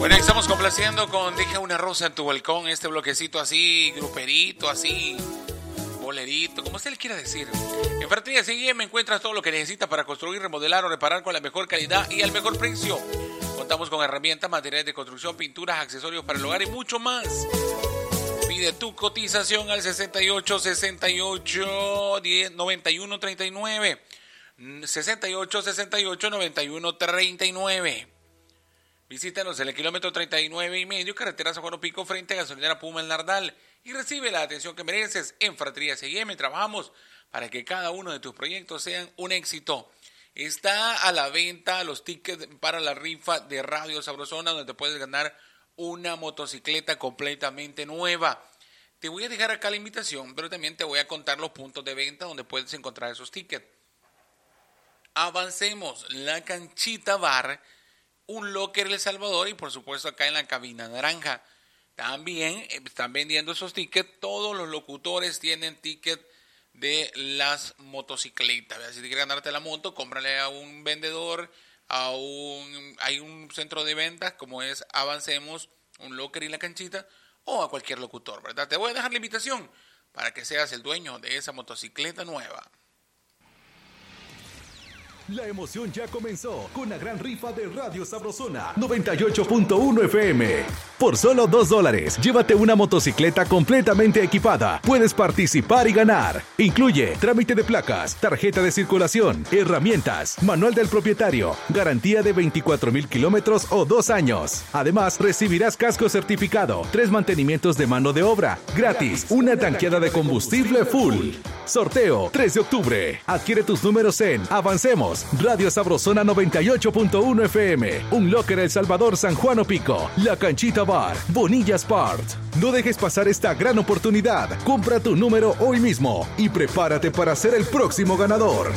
Bueno, estamos complaciendo con Deja una rosa en tu balcón, este bloquecito así, gruperito, así, bolerito, como usted le quiera decir. En Ferretería C&M encuentras todo lo que necesitas para construir, remodelar o reparar con la mejor calidad y al mejor precio. Contamos con herramientas, materiales de construcción, pinturas, accesorios para el hogar y mucho más. Pide tu cotización al 68 68 10 91 39. 68 68 91 39. Visítanos en el kilómetro 39.5, carretera San Juan Opico, frente a gasolinera Puma El Nardal, y recibe la atención que mereces. En Ferretería C&M trabajamos para que cada uno de tus proyectos sean un éxito. Está a la venta los tickets para la rifa de Radio Sabrosona, donde te puedes ganar una motocicleta completamente nueva. Te voy a dejar acá la invitación, pero también te voy a contar los puntos de venta donde puedes encontrar esos tickets. Avancemos, La Canchita Bar, un locker El Salvador y por supuesto acá en la cabina naranja. También están vendiendo esos tickets. Todos los locutores tienen tickets de las motocicletas. Si te quieres ganarte la moto, cómprale a un vendedor, hay un centro de ventas como es Avancemos, un locker y La Canchita, o a cualquier locutor, ¿verdad? Te voy a dejar la invitación para que seas el dueño de esa motocicleta nueva. La emoción ya comenzó con la gran rifa de Radio Sabrosona 98.1 FM. Por solo $2, llévate una motocicleta completamente equipada. Puedes participar y ganar. Incluye trámite de placas, tarjeta de circulación, herramientas, manual del propietario, garantía de 24,000 kilómetros o 2 años. Además, recibirás casco certificado, 3 mantenimientos de mano de obra, gratis, una tanqueada de combustible full. Sorteo 3 de octubre. Adquiere tus números en Avancemos, Radio Sabrosona 98.1 FM, un locker El Salvador, San Juan Opico, La Canchita Bar, Bonillas Part. No dejes pasar esta gran oportunidad. Compra tu número hoy mismo y prepárate para ser el próximo ganador.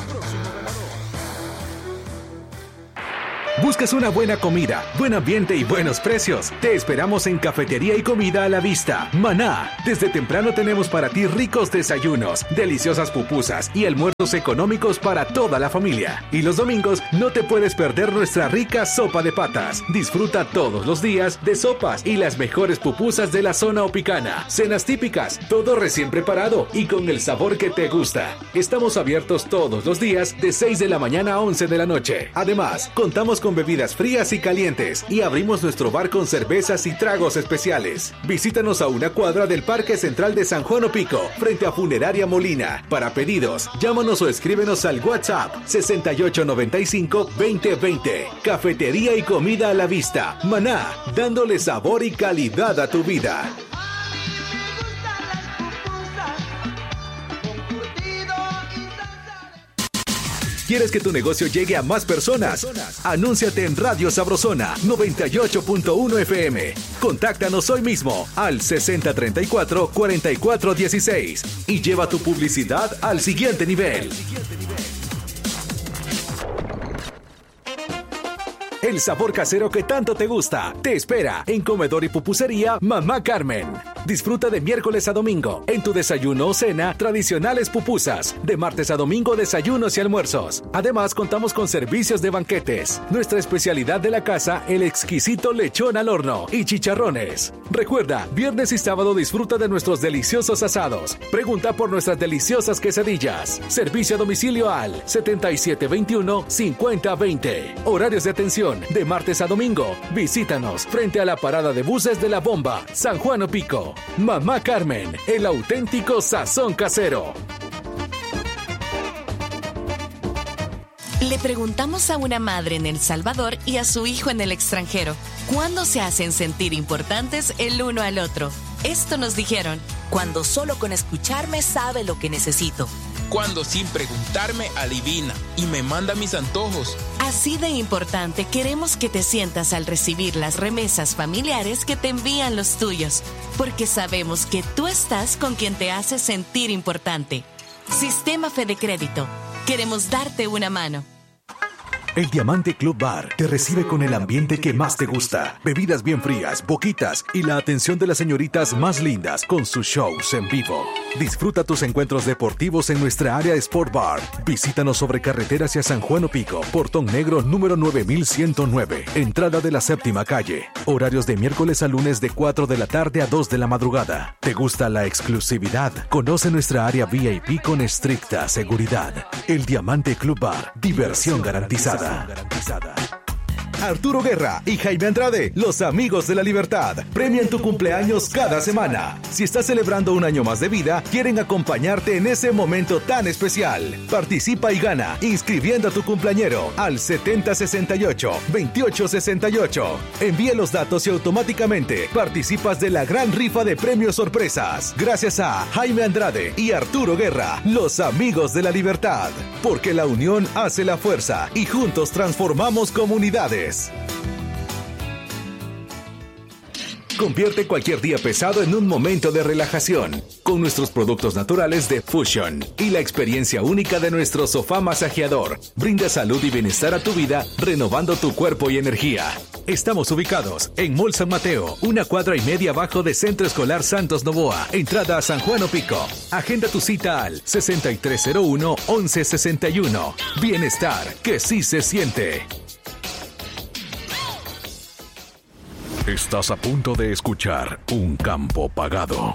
¿Buscas una buena comida, buen ambiente y buenos precios? Te esperamos en Cafetería y Comida a la Vista, Maná. Desde temprano tenemos para ti ricos desayunos, deliciosas pupusas y almuerzos económicos para toda la familia. Y los domingos no te puedes perder nuestra rica sopa de patas. Disfruta todos los días de sopas y las mejores pupusas de la zona opicana. Cenas típicas, todo recién preparado y con el sabor que te gusta. Estamos abiertos todos los días de 6 de la mañana a 11 de la noche. Además, contamos con bebidas frías y calientes y abrimos nuestro bar con cervezas y tragos especiales. Visítanos a una cuadra del Parque Central de San Juan Opico, frente a Funeraria Molina. Para pedidos, llámanos o escríbenos al WhatsApp 6895-2020. Cafetería y Comida a la Vista, Maná, dándole sabor y calidad a tu vida. ¿Quieres que tu negocio llegue a más personas? Anúnciate en Radio Sabrosona 98.1 FM. Contáctanos hoy mismo al 6034-4416 y lleva tu publicidad al siguiente nivel. El sabor casero que tanto te gusta te espera en Comedor y Pupusería Mamá Carmen. Disfruta de miércoles a domingo en tu desayuno o cena tradicionales pupusas, de martes a domingo desayunos y almuerzos. Además contamos con servicios de banquetes. Nuestra especialidad de la casa, el exquisito lechón al horno y chicharrones. Recuerda, viernes y sábado disfruta de nuestros deliciosos asados. Pregunta por nuestras deliciosas quesadillas. Servicio a domicilio al 7721-5020. Horarios de atención de martes a domingo. Visítanos frente a la parada de buses de La Bomba, San Juan Opico. Mamá Carmen, el auténtico sazón casero. Le preguntamos a una madre en El Salvador y a su hijo en el extranjero, ¿cuándo se hacen sentir importantes el uno al otro? Esto nos dijeron: cuando solo con escucharme sabe lo que necesito. Cuando sin preguntarme adivina y me manda mis antojos. Así de importante queremos que te sientas al recibir las remesas familiares que te envían los tuyos, porque sabemos que tú estás con quien te hace sentir importante. Sistema Fede Crédito. Queremos darte una mano. El Diamante Club Bar te recibe con el ambiente que más te gusta. Bebidas bien frías, boquitas y la atención de las señoritas más lindas con sus shows en vivo. Disfruta tus encuentros deportivos en nuestra área Sport Bar. Visítanos sobre carretera hacia San Juan Opico, Portón Negro número 9109, entrada de la 7ª calle. Horarios de miércoles a lunes de 4 de la tarde a 2 de la madrugada. ¿Te gusta la exclusividad? Conoce nuestra área VIP con estricta seguridad. El Diamante Club Bar. Diversión garantizada. Arturo Guerra y Jaime Andrade, los amigos de la libertad, premian tu cumpleaños cada semana. Si estás celebrando un año más de vida, quieren acompañarte en ese momento tan especial. Participa y gana inscribiendo a tu cumpleañero al 7068-2868. Envía los datos y automáticamente participas de la gran rifa de premios sorpresas. Gracias a Jaime Andrade y Arturo Guerra, los amigos de la libertad. Porque la unión hace la fuerza y juntos transformamos comunidades. Convierte cualquier día pesado en un momento de relajación con nuestros productos naturales de Fusion y la experiencia única de nuestro sofá masajeador. Brinda salud y bienestar a tu vida, renovando tu cuerpo y energía. Estamos ubicados en Mall San Mateo, 1 cuadra y media abajo de Centro Escolar Santos Novoa, entrada a San Juan Opico. Agenda tu cita al 6301-1161. Bienestar que sí se siente. Estás a punto de escuchar Un Campo Pagado.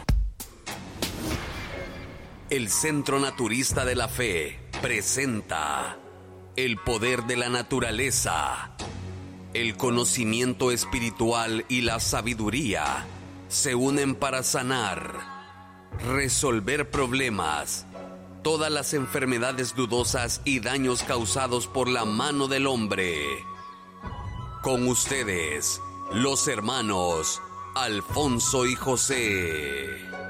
El Centro Naturista de la Fe presenta el poder de la naturaleza. El conocimiento espiritual y la sabiduría se unen para sanar, resolver problemas, todas las enfermedades dudosas y daños causados por la mano del hombre. Con ustedes, los hermanos Alfonso y José.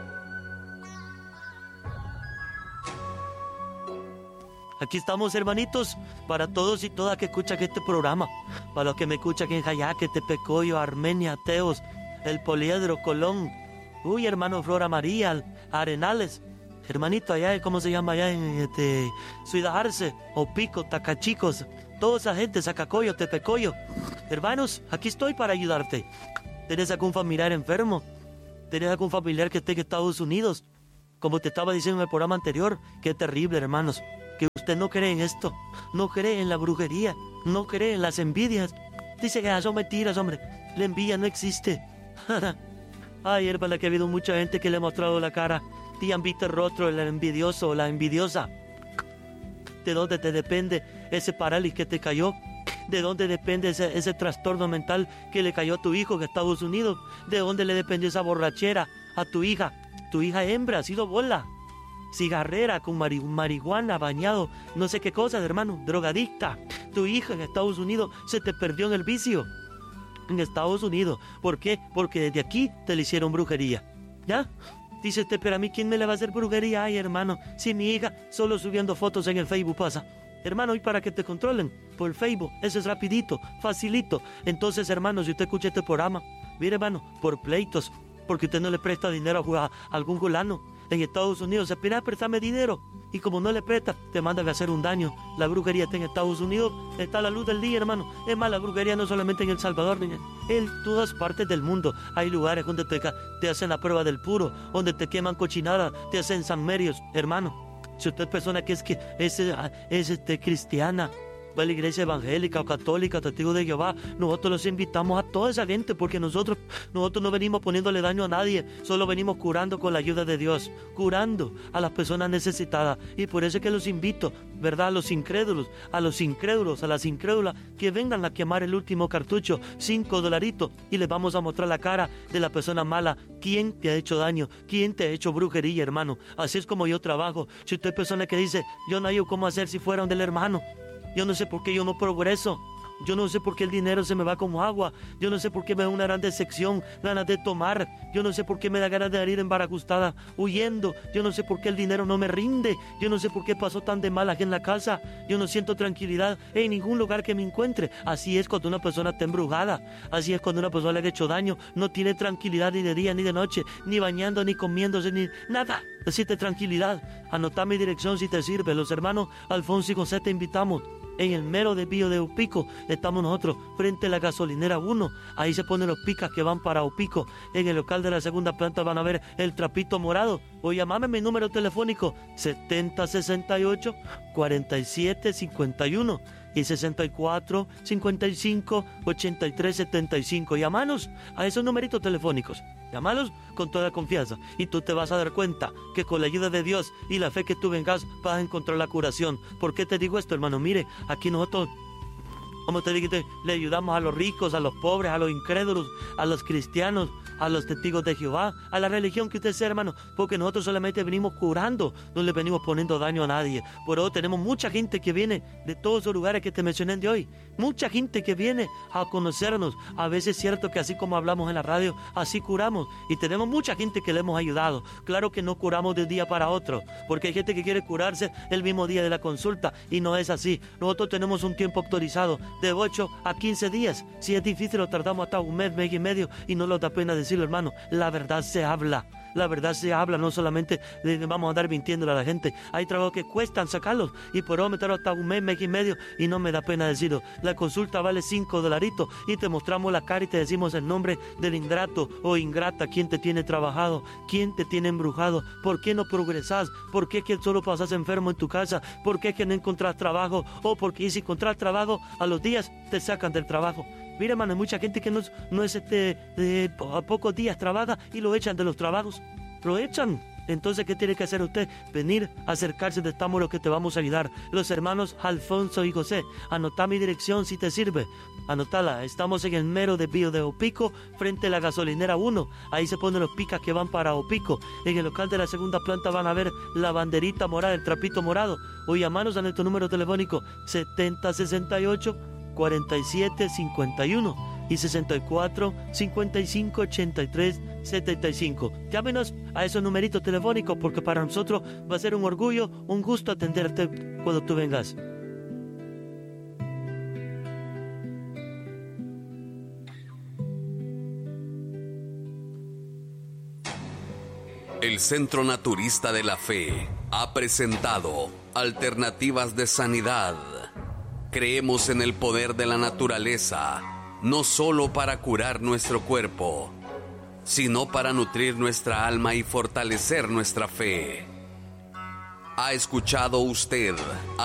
Aquí estamos, hermanitos, para todos y todas que escuchan este programa, para los que me escuchan en Jayaque, Tepecoyo, Armenia, Teos, El Poliedro, Colón, hermano Flora María, Arenales, hermanito allá, ¿cómo se llama allá en Ciudad Arce, Opico, Tacachicos, toda esa gente, Zacacoyo, Tepecoyo? Hermanos, aquí estoy para ayudarte. ¿Tienes algún familiar enfermo? ¿Tienes algún familiar que esté en Estados Unidos? Como te estaba diciendo en el programa anterior, qué terrible, hermanos, que usted no cree en esto, no cree en la brujería, no cree en las envidias. Dice que son mentiras, hombre, la envidia no existe. Ay, hermana, que ha habido mucha gente que le ha mostrado la cara y han visto el rostro del envidioso o la envidiosa. ¿De dónde te depende ese parálisis que te cayó? ¿De dónde depende ese trastorno mental que le cayó a tu hijo en Estados Unidos? ¿De dónde le depende esa borrachera a tu hija? Tu hija hembra ha sido bola, cigarrera con marihuana, bañado, no sé qué cosa, hermano, drogadicta. Tu hija en Estados Unidos se te perdió en el vicio. En Estados Unidos. ¿Por qué? Porque desde aquí te le hicieron brujería. ¿Ya? Dice usted, pero a mí, ¿quién me le va a hacer brujería? Ay, hermano, si mi hija solo subiendo fotos en el Facebook pasa. Hermano, y para que te controlen por Facebook, eso es rapidito, facilito. Entonces, hermano, si usted escucha este programa, mire, hermano, por pleitos, porque usted no le presta dinero a algún fulano en Estados Unidos, se pide, préstame dinero, y como no le presta, te manda a hacer un daño. La brujería está en Estados Unidos, está a la luz del día, hermano. Es más, la brujería no solamente en El Salvador, en todas partes del mundo. Hay lugares donde te hacen la prueba del puro, donde te queman cochinada, te hacen sanmerios, hermano. Si usted es persona que es cristiana, va a la iglesia evangélica o católica, testigo de Jehová, nosotros los invitamos a toda esa gente, porque nosotros no venimos poniéndole daño a nadie, solo venimos curando con la ayuda de Dios, curando a las personas necesitadas. Y por eso es que los invito, ¿verdad? A los incrédulos, a las incrédulas, que vengan a quemar el último cartucho, $5, y les vamos a mostrar la cara de la persona mala. ¿Quién te ha hecho daño? ¿Quién te ha hecho brujería, hermano? Así es como yo trabajo. Si usted es persona que dice, yo no hay cómo hacer si fuera del hermano, yo no sé por qué yo no progreso. Yo no sé por qué el dinero se me va como agua. Yo no sé por qué me da una gran decepción, ganas de tomar. Yo no sé por qué me da ganas de ir en baracustada huyendo. Yo no sé por qué el dinero no me rinde. Yo no sé por qué pasó tan de mal aquí en la casa. Yo no siento tranquilidad en ningún lugar que me encuentre. Así es cuando una persona está embrujada. Así es cuando una persona le ha hecho daño. No tiene tranquilidad ni de día ni de noche, ni bañando, ni comiéndose, ni nada. Necesita tranquilidad. Anota mi dirección si te sirve. Los hermanos Alfonso y José te invitamos. En el mero desvío de Opico estamos nosotros, frente a la gasolinera 1. Ahí se ponen los picas que van para Opico. En el local de la segunda planta van a ver el trapito morado. O llamame mi número telefónico 7068-4751. y 64 55 83 75. Llamanos a esos numeritos telefónicos. Llámalos con toda confianza y tú te vas a dar cuenta que con la ayuda de Dios y la fe que tú vengas vas a encontrar la curación. ¿Por qué te digo esto, hermano? Mire, aquí nosotros, como te digo, le ayudamos a los ricos, a los pobres, a los incrédulos, a los cristianos, a los testigos de Jehová, a la religión que usted sea, hermano, porque nosotros solamente venimos curando, no le venimos poniendo daño a nadie. Por eso tenemos mucha gente que viene de todos esos lugares que te mencioné de hoy, mucha gente que viene a conocernos. A veces es cierto que así como hablamos en la radio, así curamos, y tenemos mucha gente que le hemos ayudado. Claro que no curamos de un día para otro, porque hay gente que quiere curarse el mismo día de la consulta, y no es así. Nosotros tenemos un tiempo autorizado de 8 a 15 días. Si es difícil, lo tardamos hasta un mes y medio, y no nos da pena decirlo, hermano. La verdad se habla. La verdad se habla, no solamente vamos a andar mintiéndole a la gente. Hay trabajos que cuestan sacarlos y por meter hasta un mes y medio, y no me da pena decirlo. La consulta vale $5 y te mostramos la cara y te decimos el nombre del ingrato o ingrata, quién te tiene trabajado, quién te tiene embrujado, por qué no progresas, por qué es que solo pasas enfermo en tu casa, por qué es que no encontrás trabajo, o porque si encontrás trabajo a los días te sacan del trabajo. Mira, hermano, hay mucha gente que no es a pocos días trabaja y lo echan de los trabajos. Lo echan. Entonces, ¿qué tiene que hacer usted? Venir, acercarse, de estamos los que te vamos a ayudar. Los hermanos Alfonso y José. Anotá mi dirección si te sirve. Anotala. Estamos en el mero desvío de Opico, frente a la gasolinera 1. Ahí se ponen los picas que van para Opico. En el local de la segunda planta van a ver la banderita morada, el trapito morado. O llamanos a nuestro número telefónico 7068 4751 y 64 55 83 75. Llámenos a esos numeritos telefónicos, porque para nosotros va a ser un orgullo, un gusto atenderte cuando tú vengas. El Centro Naturista de la Fe ha presentado Alternativas de Sanidad. Creemos en el poder de la naturaleza, no solo para curar nuestro cuerpo, sino para nutrir nuestra alma y fortalecer nuestra fe. ¿Ha escuchado usted